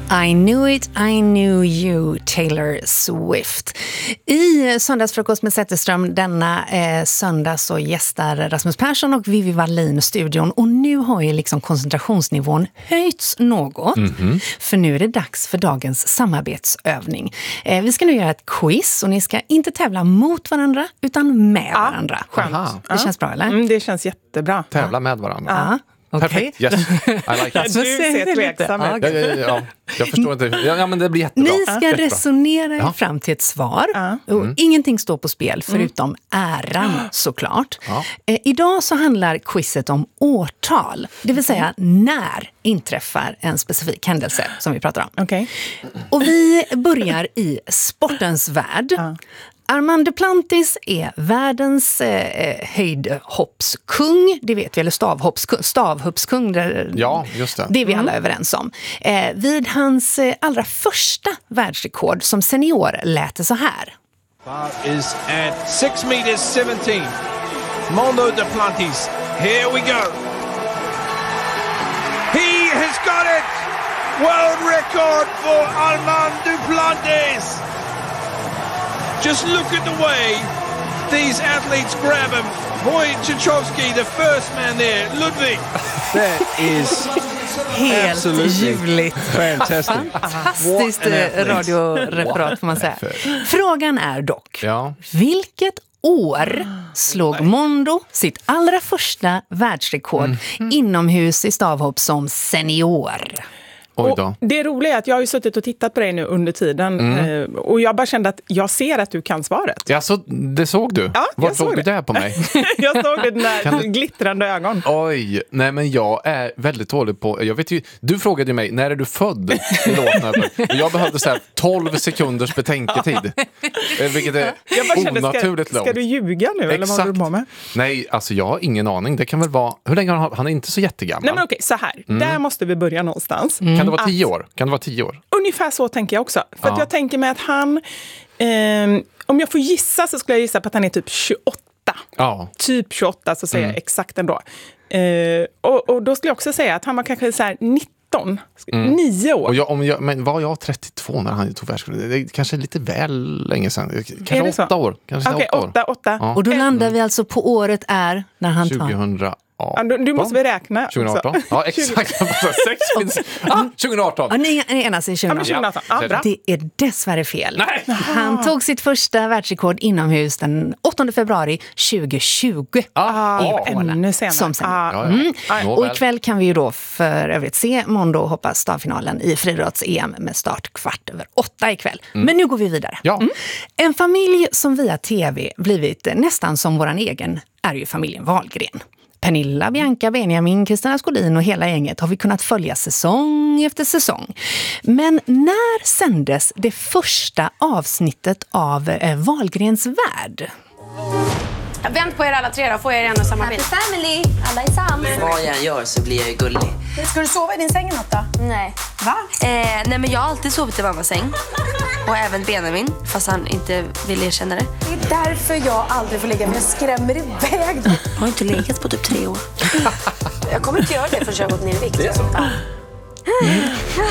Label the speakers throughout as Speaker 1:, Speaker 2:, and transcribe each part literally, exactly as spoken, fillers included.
Speaker 1: I knew it, I knew you, Taylor Swift. I Söndagsfrukost med Zetterström denna eh, söndag så gästar Rasmus Persson och Vivi Wallin studion. Och nu har ju liksom koncentrationsnivån höjts något. Mm-hmm. För nu är det dags för dagens samarbetsövning. Eh, vi ska nu göra ett quiz och ni ska inte tävla mot varandra utan med ja, varandra.
Speaker 2: Skönt.
Speaker 1: Det ja. känns bra, eller?
Speaker 2: Mm, det känns jättebra.
Speaker 3: Tävla med varandra.
Speaker 1: Ja. Okay.
Speaker 3: Perfekt, yes. I like it.
Speaker 2: Du ser tveksam ut.
Speaker 3: Ja, ja, ja, ja. Jag förstår inte. Ja, men det blir jättebra.
Speaker 1: Ni ska jättebra. resonera ja. fram till ett svar. Ja. Och mm. ingenting står på spel förutom mm. äran såklart. Ja. Eh, idag så handlar quizet om årtal. Det vill säga när inträffar en specifik händelse som vi pratar om.
Speaker 2: Okay.
Speaker 1: Och vi börjar i sportens värld. Ja. Armand Duplantis är världens eh, höjdhoppskung, det vet vi, eller stavhoppskung, stavhoppskung, det,
Speaker 3: ja, just det.
Speaker 1: det är vi alla mm. överens om. Eh, vid hans eh, allra första världsrekord som senior lät det så här.
Speaker 4: That is at six meters seventeen. Mondo Duplantis, here we go. He has got it! World record for Armand Duplantis! Just look at the way these athletes grab him. Wojciechowski, the first man there. Ludwig.
Speaker 2: That is
Speaker 1: helt ljuvligt.
Speaker 4: Fantastic.
Speaker 1: Fantastiskt radioreferat får man säga. Frågan är dock, ja. vilket år slog Mondo sitt allra första världsrekord mm. Mm. inomhus i stavhopp som senior?
Speaker 2: Och det roliga är att jag har ju suttit och tittat på dig nu under tiden mm. och jag bara kände att jag ser att du kan svaret.
Speaker 3: Ja, så det såg du?
Speaker 2: Ja,
Speaker 3: Var såg du det på mig?
Speaker 2: Jag såg det där du... glittrande ögon.
Speaker 3: Oj, nej men jag är väldigt dålig på, jag vet ju, du frågade mig, när är du född? I låten. Jag behövde så här tolv sekunders betänketid. Vilket är jag bara kände, onaturligt långt.
Speaker 2: Ska du ljuga nu? Eller vad har du på med?
Speaker 3: Nej, alltså jag har ingen aning. Det kan väl vara, hur länge har han, han är inte så jättegammal.
Speaker 2: Nej men okej, så här. Mm. Där måste vi börja någonstans.
Speaker 3: Mm. Kan det vara tio år? Kan det vara tio år?
Speaker 2: Ungefär så tänker jag också. För ja. att jag tänker mig att han, eh, om jag får gissa så skulle jag gissa på att han är typ tjugoåtta. Ja. Typ tjugoåtta, så säger mm. jag exakt ändå. Eh, och, och då skulle jag också säga att han var kanske så här nitton, mm. nio år.
Speaker 3: Och jag, om jag, men var jag trettiotvå när han tog världsrekord? Det är kanske lite väl länge sedan. Kanske åtta år. Kanske
Speaker 2: Okej,
Speaker 3: okay,
Speaker 2: åtta, åtta.
Speaker 1: Ja. Och då landar mm. vi alltså på året är när han tar...
Speaker 3: tjugohundra.
Speaker 2: Ja, du, du måste väl räkna.
Speaker 3: tjugoarton. Också. Ja, exakt. Sex, ah, tjugoarton.
Speaker 1: Ja, ni enas i tjugoarton.
Speaker 2: Ja, tjugoarton. Ja, bra.
Speaker 1: Det är dessvärre fel.
Speaker 3: Nej.
Speaker 1: Han tog sitt första världsrekord inomhus den åttonde februari tjugohundratjugo.
Speaker 2: Ah, i ännu senare.
Speaker 1: Som sen. Ah. Mm. Och ikväll kan vi ju då för övrigt se Mondo hoppa stavfinalen i friidrotts-E M med start kvart över åtta ikväll. Mm. Men nu går vi vidare.
Speaker 3: Ja. Mm.
Speaker 1: En familj som via tv blivit nästan som våran egen är ju familjen Wahlgren. Pernilla, Bianca, Benjamin, Kristina Skolin och hela gänget har vi kunnat följa säsong efter säsong. Men när sändes det första avsnittet av eh, Wahlgrens värld?
Speaker 5: Vänt på er alla tre då, får jag er en och samma bild.
Speaker 6: Happy family, alla är sams.
Speaker 7: Vad jag gör så blir jag ju gullig.
Speaker 5: Ska du sova i din säng något då?
Speaker 6: Nej.
Speaker 5: Va?
Speaker 7: Eh, nej men jag har alltid sovit i mammas säng. Och även Benjamin, fast han inte vill erkänna det.
Speaker 5: Det är därför jag aldrig får ligga, för jag skrämmer iväg dem.
Speaker 7: Jag har inte legat på typ tre år.
Speaker 5: Jag kommer inte göra det förrän jag har gått ner i vikt.
Speaker 3: Det är så.
Speaker 5: Ja.
Speaker 1: Mm.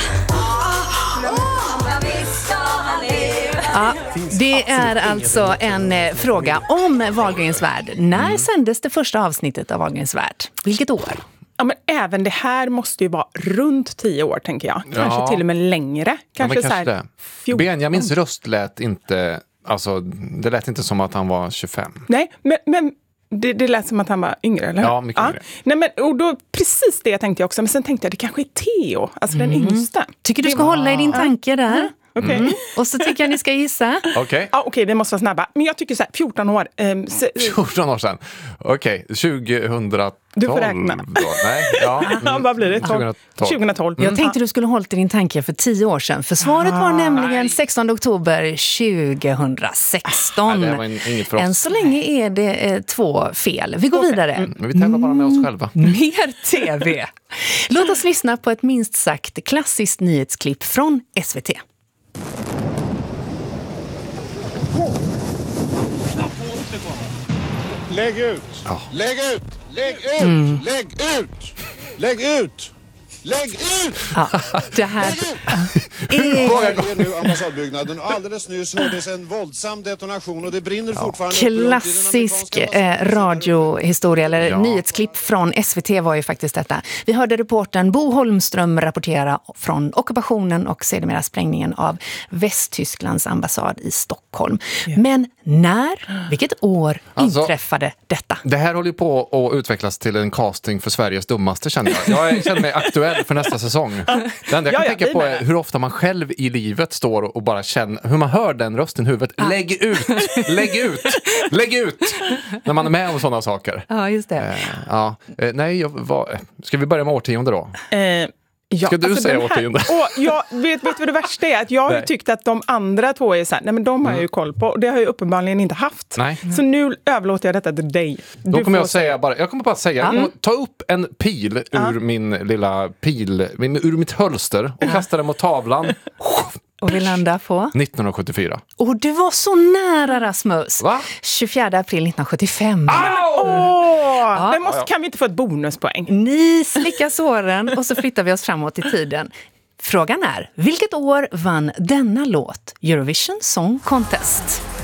Speaker 1: Ja, det är alltså en eh, fråga om Wahlgrens värld. När mm. sändes det första avsnittet av Wahlgrens värld? Vilket år?
Speaker 2: Ja, men även det här måste ju vara runt tio år, tänker jag. Kanske ja. till och med längre. Kanske, ja, kanske så här
Speaker 3: Benjamins röst lät inte, alltså det lät inte som att han var tjugofem.
Speaker 2: Nej, men, men det, det lät som att han var yngre, eller?
Speaker 3: Ja, mycket
Speaker 2: ja.
Speaker 3: yngre.
Speaker 2: Nej, men, och då, precis det tänkte jag också. Men sen tänkte jag, det kanske är Theo, alltså mm. den yngsta.
Speaker 1: Tycker du ska var... hålla i din tanke där? Mm.
Speaker 2: Okay. Mm.
Speaker 1: Och så tycker jag ni ska gissa.
Speaker 3: Okej, okay.
Speaker 2: ja, okay, vi måste vara snabba. Men jag tycker så här, fjorton år. Um, se,
Speaker 3: fjorton år sedan. Okej, okay. tjugohundratolv.
Speaker 2: Du får räkna.
Speaker 3: Då. Nej, ja.
Speaker 2: Mm. Vad blir det?
Speaker 3: tjugohundratolv.
Speaker 2: tjugohundratolv.
Speaker 1: Mm. Jag tänkte du skulle hållit i din tanke för tio år sedan. För svaret ah, var nämligen nej. sextonde oktober tjugohundrasexton.
Speaker 3: Nej, det var inget för oss.
Speaker 1: Än så länge är det eh, två fel. Vi går okay. vidare.
Speaker 3: Mm. Men vi tävlar bara med oss själva.
Speaker 1: Mer tv. Låt oss lyssna på ett minst sagt klassiskt nyhetsklipp från S V T.
Speaker 8: Lägg ut!
Speaker 3: Ja.
Speaker 8: Lägg ut! Lägg ut! Mm. Lägg ut! Lägg ut!
Speaker 6: Lägg ut!
Speaker 1: Ja, det här
Speaker 6: är nu ambassadbyggnaden. Alldeles nyss hördes en våldsam detonation och det brinner fortfarande.
Speaker 1: Klassisk eh, radiohistoria eller ja. nyhetsklipp från S V T var ju faktiskt detta. Vi hörde reportern Bo Holmström rapportera från ockupationen och sedermera sprängningen av Västtysklands ambassad i Stockholm. Yeah. Men när, vilket år alltså, inträffade detta?
Speaker 3: Det här håller på att utvecklas till en casting för Sveriges dummaste, känner jag. Jag känner mig aktuell för nästa säsong. Det enda jag kan ja, ja, tänka på är hur ofta man själv i livet står och bara känner, hur man hör den rösten i huvudet. Ah. Lägg ut! Lägg ut! Lägg ut! När man är med om sådana saker.
Speaker 1: Ja, just det.
Speaker 3: Eh, ja. eh, nej, jag, vad, ska vi börja med årtionde då?
Speaker 2: Eh. Ja,
Speaker 3: ska du
Speaker 2: alltså
Speaker 3: säga årtionde?
Speaker 2: Och jag vet, vet vad det värsta är? Att jag har tyckt att de andra två är så här, nej men de har jag ju koll på. Och det har jag uppenbarligen inte haft.
Speaker 3: Nej.
Speaker 2: Så nu överlåter jag detta till dig.
Speaker 3: Du Då kommer jag säga säga bara, jag kommer bara säga, mm. ta upp en pil ur mm. min lilla pil, min, ur mitt hölster och mm. kasta den mot tavlan.
Speaker 1: Och vi landar på?
Speaker 3: nittonhundrasjuttiofyra.
Speaker 1: Och du var så nära, Rasmus.
Speaker 3: Va?
Speaker 1: tjugofjärde april nittonhundrasjuttiofem.
Speaker 2: Åh! Ja. Det måste, kan vi inte få ett bonuspoäng?
Speaker 1: Ni slickar såren och så flyttar vi oss framåt i tiden. Frågan är, vilket år vann denna låt Eurovision Song Contest?